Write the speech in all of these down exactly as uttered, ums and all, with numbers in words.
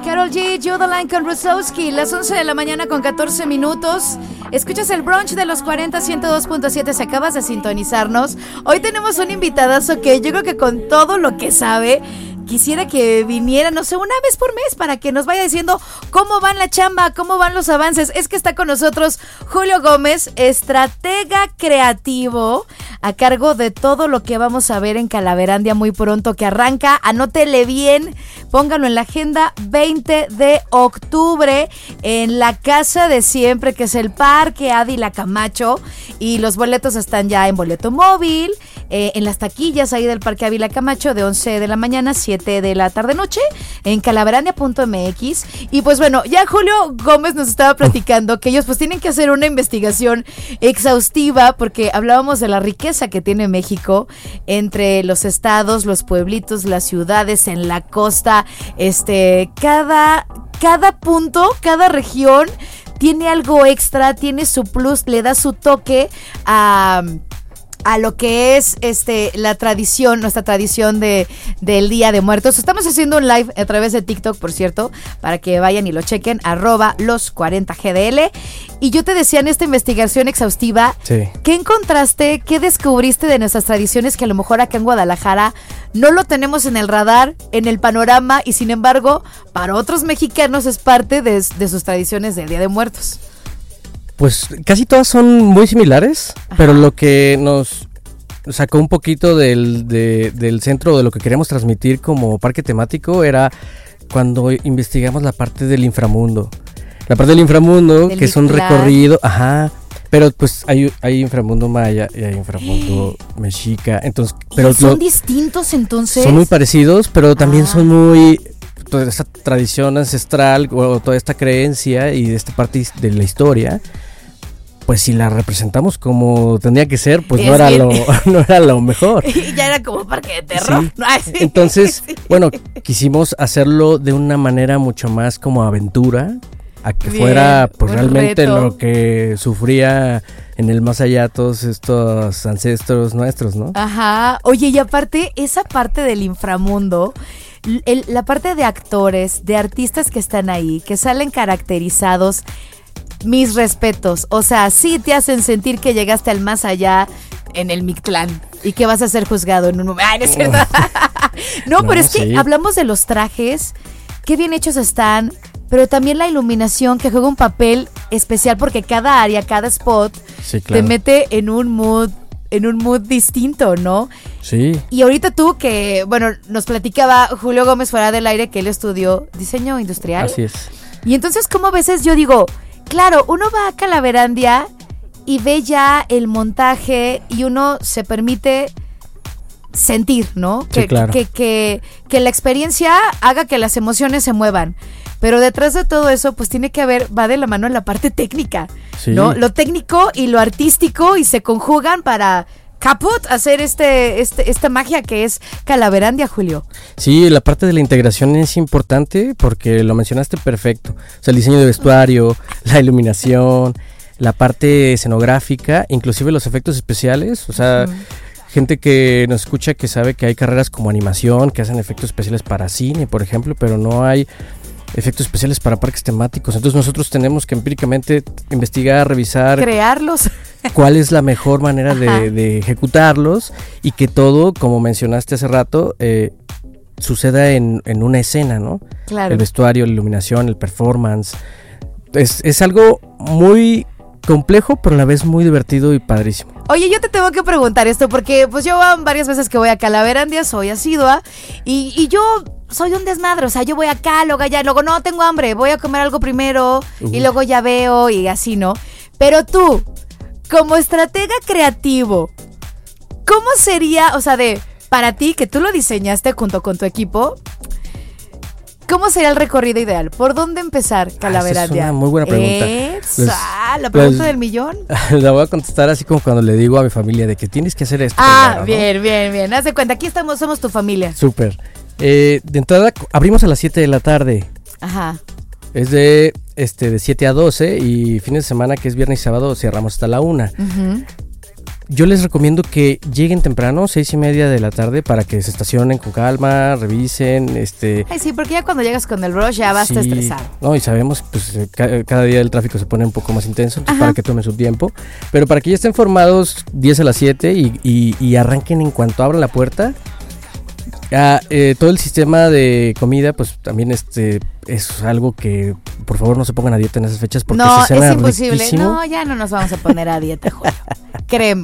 Karol G, Judeline con Rusowski, las once de la mañana con catorce minutos. Escuchas el brunch de los cuarenta, ciento dos punto siete, si acabas de sintonizarnos. Hoy tenemos un invitadazo que yo creo que con todo lo que sabe, quisiera que viniera, no sé, una vez por mes para que nos vaya diciendo cómo van la chamba, cómo van los avances. Es que está con nosotros Julio Gómez, estratega creativo, a cargo de todo lo que vamos a ver en Calaverandia muy pronto, que arranca, anótele bien, póngalo en la agenda, veinte de octubre, en la casa de siempre, que es el Parque Ávila Camacho, y los boletos están ya en boleto móvil, eh, en las taquillas ahí del Parque Ávila Camacho, de once de la mañana, siete de la tarde noche, en calaverandia punto m x. Y pues bueno, ya Julio Gómez nos estaba platicando que ellos pues tienen que hacer una investigación exhaustiva, porque hablábamos de la riqueza que tiene México entre los estados, los pueblitos, las ciudades, en la costa, este, cada, cada punto, cada región tiene algo extra, tiene su plus, le da su toque a... a lo que es este la tradición, nuestra tradición de del Día de Muertos. Estamos haciendo un live a través de TikTok, por cierto, para que vayan y lo chequen, arroba los cuarenta G D L. Y yo te decía en esta investigación exhaustiva, sí, ¿qué encontraste, qué descubriste de nuestras tradiciones que a lo mejor acá en Guadalajara no lo tenemos en el radar, en el panorama, y sin embargo, para otros mexicanos es parte de, de sus tradiciones del Día de Muertos? Pues casi todas son muy similares, ajá, pero lo que nos sacó un poquito del, de, del centro de lo que queríamos transmitir como parque temático era cuando investigamos la parte del inframundo. La parte del inframundo, del que es un recorrido, ajá, pero pues hay, hay inframundo maya y hay inframundo mexica, entonces... pero ¿son lo, distintos entonces? Son muy parecidos, pero también ah. son muy... toda esta tradición ancestral o toda esta creencia y esta parte de la historia, pues si la representamos como tendría que ser, pues no era, lo, no era lo mejor. Y ya era como parque de terror. Sí. Ay, sí. Entonces, sí, bueno, quisimos hacerlo de una manera mucho más como aventura, a que bien, fuera pues realmente reto. Lo que sufría en el más allá todos estos ancestros nuestros, ¿no? Ajá. Oye, y aparte, esa parte del inframundo... El, la parte de actores, de artistas que están ahí, que salen caracterizados, mis respetos, o sea, sí te hacen sentir que llegaste al más allá en el Mictlán y que vas a ser juzgado en un momento. ¡Ay, no es cierto! no, no, pero es sí. que hablamos de los trajes, qué bien hechos están, pero también la iluminación que juega un papel especial, porque cada área, cada spot, sí, claro, te mete en un mood en un mood distinto, ¿no? Sí. Y ahorita tú que, bueno, nos platicaba Julio Gómez fuera del aire que él estudió diseño industrial. Así es. Y entonces, ¿cómo a veces yo digo, claro, uno va a Calaverandia y ve ya el montaje y uno se permite sentir, ¿no? Sí, que, claro. que, que, que la experiencia haga que las emociones se muevan. Pero detrás de todo eso, pues tiene que haber, va de la mano en la parte técnica, sí, ¿no? Lo técnico y lo artístico, y se conjugan para caput hacer este, este, esta magia que es Calaverandia, Julio. Sí, la parte de la integración es importante porque lo mencionaste perfecto. O sea, el diseño de vestuario, la iluminación, la parte escenográfica, inclusive los efectos especiales, o sea... Uh-huh. Gente que nos escucha que sabe que hay carreras como animación, que hacen efectos especiales para cine, por ejemplo, pero no hay efectos especiales para parques temáticos. Entonces nosotros tenemos que empíricamente investigar, revisar, crearlos, cuál es la mejor manera de, de ejecutarlos, y que todo, como mencionaste hace rato, eh, suceda en, en una escena, ¿no? Claro. El vestuario, la iluminación, el performance. Es, es algo muy complejo, pero a la vez muy divertido y padrísimo. Oye, yo te tengo que preguntar esto porque pues yo varias veces que voy a Calaverandia soy asidua y, y yo soy un desmadre, o sea, yo voy acá, luego allá, luego no, tengo hambre, voy a comer algo primero uh-huh. y luego ya veo y así, ¿no? Pero tú, como estratega creativo, ¿cómo sería, o sea, de para ti, que tú lo diseñaste junto con tu equipo, ¿cómo sería el recorrido ideal? ¿Por dónde empezar, Calaverandia? Ah, esa es una muy buena pregunta. Esa, la pregunta pues, del millón. La voy a contestar así como cuando le digo a mi familia de que tienes que hacer esto. Ah, primero, bien, ¿no? bien, bien. Haz de cuenta, aquí estamos, somos tu familia. Súper. Eh, de entrada, abrimos a las siete de la tarde. Ajá. Es de, este, de siete a doce, y fines de semana, que es viernes y sábado, cerramos hasta la una. Uh-huh. yo les recomiendo que lleguen temprano, seis y media de la tarde, para que se estacionen con calma, revisen, este... Ay, sí, porque ya cuando llegas con el rush ya vas sí, estresado. No, y sabemos, pues, ca- cada día el tráfico se pone un poco más intenso, entonces para que tomen su tiempo, pero para que ya estén formados diez a las siete y, y, y arranquen en cuanto abran la puerta. Ah, eh, todo el sistema de comida, pues también este es algo que, por favor, no se pongan a dieta en esas fechas porque no, se cena es imposible. riquísimo. No, ya no nos vamos a poner a dieta, Julio. Créeme.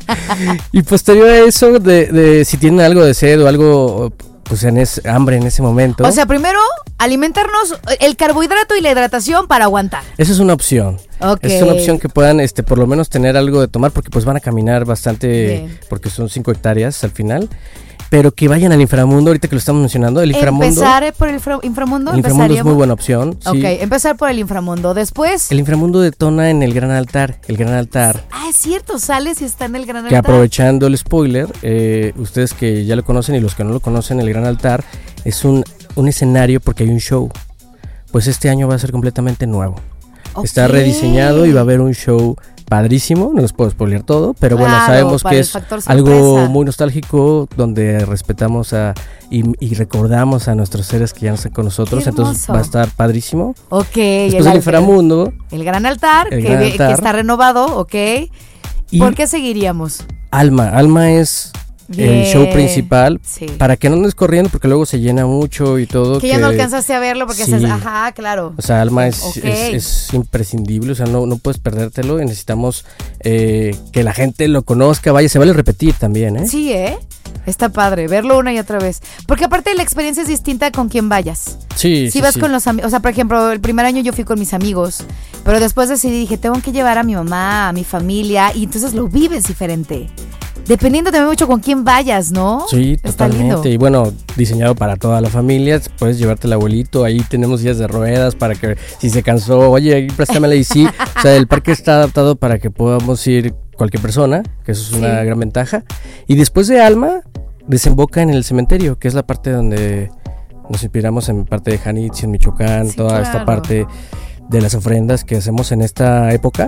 Y posterior a eso, de, de si tienen algo de sed o algo, pues en ese, hambre en ese momento. O sea, primero, alimentarnos el carbohidrato y la hidratación para aguantar. Esa es una opción. Okay. Es una opción que puedan, este, por lo menos tener algo de tomar, porque pues van a caminar bastante, bien, porque son cinco hectáreas al final. Pero que vayan al inframundo, ahorita que lo estamos mencionando, el inframundo. ¿Empezar por el infra- inframundo? El inframundo es muy buena opción. Sí. Ok, empezar por el inframundo. Después... El inframundo detona en el gran altar, el gran altar. Ah, es cierto, sales y está en el gran Que altar. aprovechando el spoiler, eh, ustedes que ya lo conocen y los que no lo conocen, el gran altar es un, un escenario porque hay un show. Pues este año va a ser completamente nuevo. Okay. Está rediseñado y va a haber un show padrísimo, no les puedo spoilear todo, pero claro, bueno, sabemos que es algo muy nostálgico donde respetamos a y, y recordamos a nuestros seres que ya no están con nosotros, entonces va a estar padrísimo. Ok. Después el inframundo. El gran altar, el que, gran altar. que está renovado, ok. ¿Y por qué seguiríamos? Alma, Alma es... Bien. El show principal, sí, para que no andes corriendo porque luego se llena mucho y todo. Que, que ya no alcanzaste a verlo porque sí, estás, ajá, claro. O sea, Alma es, okay. es, es imprescindible, o sea, no, no puedes perdértelo y necesitamos eh, que la gente lo conozca, vaya, se vale repetir también, ¿eh? Sí, ¿eh? Está padre, verlo una y otra vez. Porque aparte la experiencia es distinta con quien vayas. Sí, Si sí, vas sí. con los amigos, o sea, por ejemplo, el primer año yo fui con mis amigos, pero después decidí, dije, tengo que llevar a mi mamá, a mi familia, y entonces lo vives diferente. Dependiendo también mucho con quién vayas, ¿no? Sí, está totalmente. Lindo. Y bueno, diseñado para toda la familia. Puedes llevarte al abuelito. Ahí tenemos sillas de ruedas para que si se cansó, oye, préstamela y sí. O sea, el parque está adaptado para que podamos ir cualquier persona, que eso es sí. una gran ventaja. Y después de Alma, desemboca en el cementerio, que es la parte donde nos inspiramos en parte de Janitz, en Michoacán, sí, toda claro. esta parte de las ofrendas que hacemos en esta época.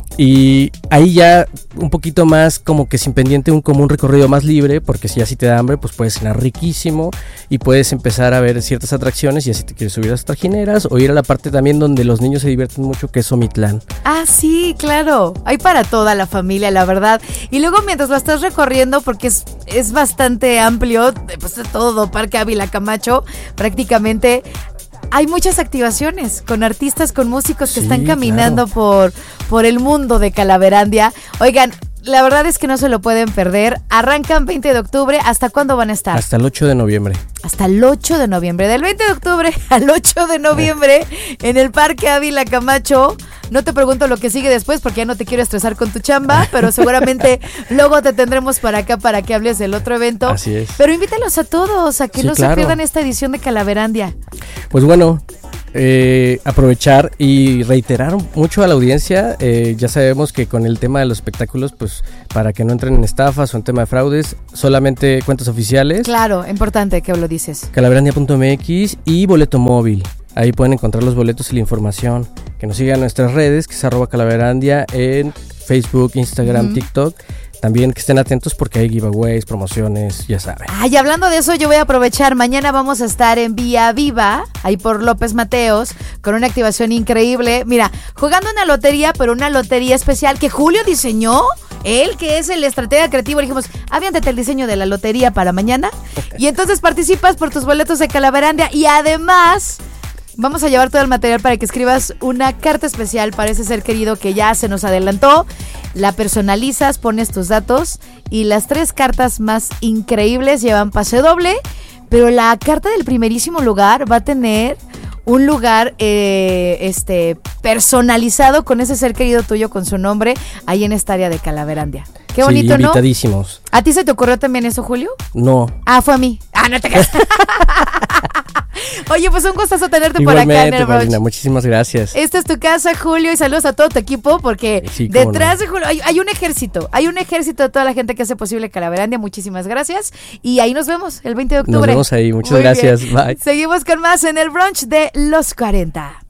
Y ahí ya un poquito más como que sin pendiente, un como un recorrido más libre, porque si ya si te da hambre, pues puedes cenar riquísimo y puedes empezar a ver ciertas atracciones y así te quieres subir a las trajineras o ir a la parte también donde los niños se divierten mucho, que es Omitlán. Ah, sí, claro, hay para toda la familia, la verdad. Y luego mientras lo estás recorriendo, porque es, es bastante amplio, pues todo Parque Ávila Camacho, prácticamente... Hay muchas activaciones con artistas, con músicos que sí, están caminando claro. por, por el mundo de Calaverandia. Oigan, la verdad es que no se lo pueden perder. Arrancan veinte de octubre. ¿Hasta cuándo van a estar? Hasta el ocho de noviembre. Hasta el ocho de noviembre. Del veinte de octubre al ocho de noviembre en el Parque Ávila Camacho. No te pregunto lo que sigue después porque ya no te quiero estresar con tu chamba, pero seguramente luego te tendremos para acá para que hables del otro evento. Así es. Pero invítalos a todos a que sí, no claro. se pierdan esta edición de Calaverandia. Pues bueno, eh, aprovechar y reiterar mucho a la audiencia. Eh, ya sabemos que con el tema de los espectáculos, pues para que no entren en estafas o en tema de fraudes, solamente cuentas oficiales. Claro, importante que lo dices. Calaverandia punto m x y boleto móvil. Ahí pueden encontrar los boletos y la información. Que nos sigan en nuestras redes, que es arroba Calaverandia en Facebook, Instagram, uh-huh. TikTok. También que estén atentos porque hay giveaways, promociones, ya saben. Ay, hablando de eso, yo voy a aprovechar. Mañana vamos a estar en Vía Viva, ahí por López Mateos, con una activación increíble. Mira, jugando una lotería, pero una lotería especial que Julio diseñó. Él, que es el estratega creativo, le dijimos, aviéntate el diseño de la lotería para mañana. Y entonces participas por tus boletos de Calaverandia. Y además... vamos a llevar todo el material para que escribas una carta especial para ese ser querido que ya se nos adelantó. La personalizas, pones tus datos y las tres cartas más increíbles llevan pase doble. Pero la carta del primerísimo lugar va a tener un lugar eh, este personalizado con ese ser querido tuyo, con su nombre, ahí en esta área de Calaverandia. Qué bonito, sí, invitadísimos. ¿No? ¿A ti se te ocurrió también eso, Julio? No. Ah, fue a mí. Ah, no te creas. Oye, pues un gustazo tenerte igualmente, por acá en el Paulina, muchísimas gracias. Esta es tu casa, Julio, y saludos a todo tu equipo porque sí, detrás no. de Julio hay, hay un ejército, hay un ejército de toda la gente que hace posible Calaverandia. Muchísimas gracias y ahí nos vemos el veinte de octubre. Nos vemos ahí, muchas Muy gracias, bien. bye. Seguimos con más en el brunch de los cuarenta.